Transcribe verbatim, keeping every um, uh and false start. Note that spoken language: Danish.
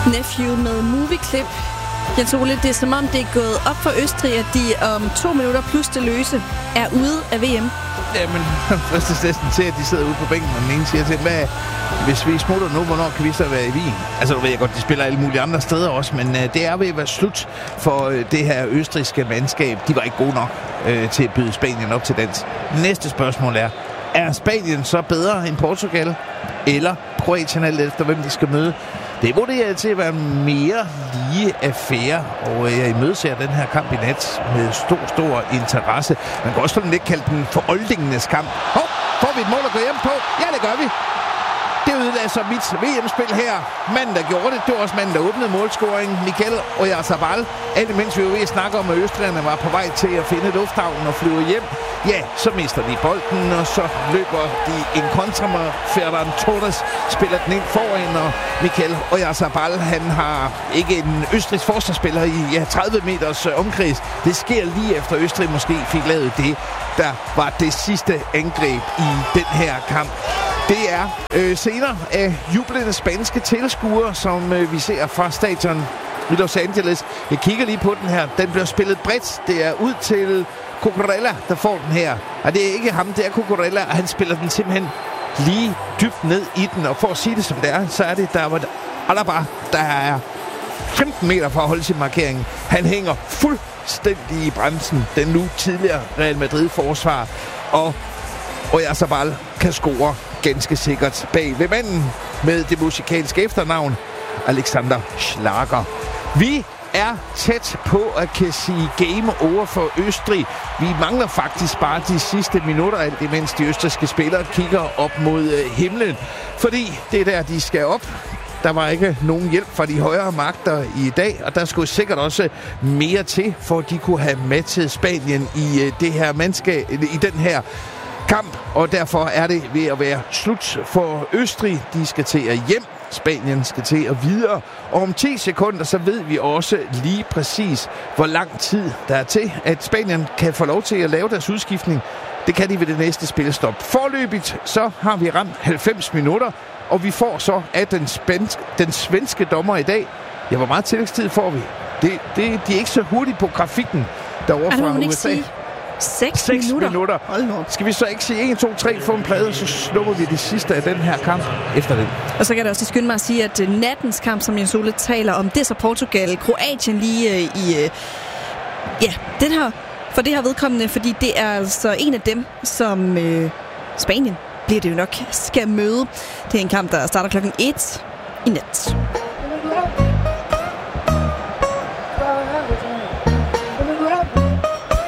Nephew med Movie Clip. Jens Ole, det er som om, det er gået op for Østrig, at de om to minutter plus det løse er ude af V M. Jamen, man fristes næsten til, at de sidder ude på bænken, og den ene siger til, hvad, hvis vi smutter nu, hvornår kan vi så være i Wien? Altså, du ved jeg godt, de spiller alle mulige andre steder også, men uh, det er ved at være slut for uh, det her østrigske mandskab. De var ikke gode nok uh, til at byde Spanien op til dans. Næste spørgsmål er, er Spanien så bedre end Portugal? Eller Kroatien, alt efter hvem de skal møde? Det vurderer til at være mere lige affære, og jeg imødeser den her kamp i nat med stor, stor interesse. Man kan også lidt kalde den for oldingenes kamp. Hov, får vi et mål at gå hjem på? Ja, det gør vi. Det ødelagde så mit V M-spil her. Manden, der gjorde det, det var også manden, der åbnede målscoringen. Mikel Oyarzabal. Alt imens vi var ved at snakke om, at østrigerne var på vej til at finde lufthavnen og flyve hjem. Ja, så mister de bolden, og så løber de en kontra med Ferran Torres. Spiller den ind foran, og Mikel Oyarzabal, han har ikke en østrigsk forsvarsspiller i ja, tredive meters omkreds. Det sker lige efter Østrig måske fik lavet det, der var det sidste angreb i den her kamp. Det er øh, scener af jublende spanske tilskuere, som øh, vi ser fra stadion i Los Angeles. Jeg kigger lige på den her. Den bliver spillet bredt. Det er ud til Cucurella, der får den her. Og det er ikke ham, det er Cucurella, og han spiller den simpelthen lige dybt ned i den. Og for at sige det som det er, så er det der var Alaba, der er femten meter fra at holde sin markering. Han hænger fuldstændig i bremsen, den nu tidligere Real Madrid-forsvar. Og Oyarzabal kan score ganske sikkert bag ved manden med det musikalske efternavn Alexander Schlager. Vi er tæt på at kan sige game over for Østrig. Vi mangler faktisk bare de sidste minutter, alt imens de østrigske spillere kigger op mod himlen. Fordi det er der, de skal op. Der var ikke nogen hjælp fra de højere magter i dag, og der skulle sikkert også mere til, for at de kunne have matchet Spanien i det her mandskab, i den her kamp, og derfor er det ved at være slut for Østrig. De skal til at hjem. Spanien skal til at videre. Og om ti sekunder, så ved vi også lige præcis, hvor lang tid der er til, at Spanien kan få lov til at lave deres udskiftning. Det kan de ved det næste spillestop. Forløbigt, så har vi ramt halvfems minutter, og vi får så af den, spansk, den svenske dommer i dag. Ja, hvor meget tillægstid får vi? Det, det, de er ikke så hurtigt på grafikken derovre fra U S A. Seks, Seks minutter. minutter. Skal vi så ikke sige en, to, tre, få en plade, så snupper vi det sidste af den her kamp efter det. Og så kan jeg også skynde mig at sige, at nattens kamp, som Jens Ole taler om, det er så Portugal, Kroatien lige øh, i... Øh, ja, den her, for det her vedkommende, fordi det er altså en af dem, som øh, Spanien bliver det jo nok skal møde. Det er en kamp, der starter klokken et i nat.